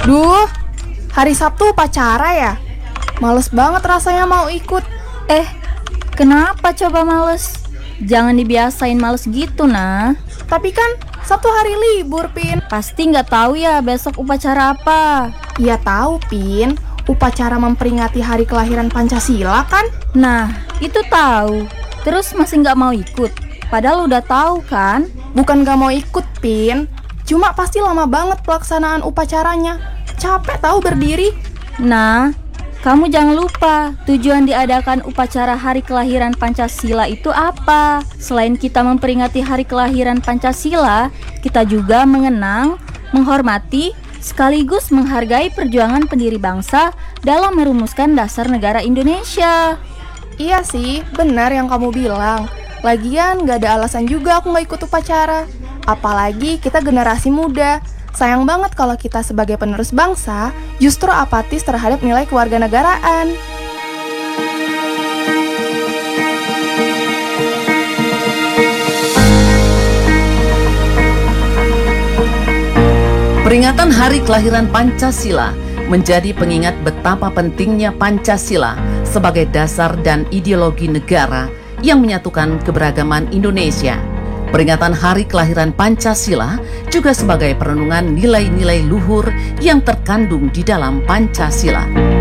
Duh, hari Sabtu upacara ya? Males banget rasanya mau ikut. Kenapa coba males? Jangan dibiasain males gitu, nah. Tapi kan Sabtu hari libur, Pin. Pasti nggak tahu ya besok upacara apa. Iya tahu, Pin. Upacara memperingati hari kelahiran Pancasila kan? Nah, itu tahu. Terus masih nggak mau ikut? Padahal udah tahu kan? Bukan gak mau ikut, Pin. Cuma pasti lama banget pelaksanaan upacaranya. Capek tahu berdiri. Nah, kamu jangan lupa tujuan diadakan upacara hari kelahiran Pancasila itu apa? Selain kita memperingati hari kelahiran Pancasila, kita juga mengenang, menghormati, sekaligus menghargai perjuangan pendiri bangsa dalam merumuskan dasar negara Indonesia. Iya sih, benar yang kamu bilang. Lagian gak ada alasan juga aku gak ikut upacara. Apalagi kita generasi muda. Sayang banget kalau kita sebagai penerus bangsa justru apatis terhadap nilai kewarganegaraan. Peringatan Hari Kelahiran Pancasila menjadi pengingat betapa pentingnya Pancasila sebagai dasar dan ideologi negara yang menyatukan keberagaman Indonesia. Peringatan Hari Kelahiran Pancasila juga sebagai perenungan nilai-nilai luhur yang terkandung di dalam Pancasila.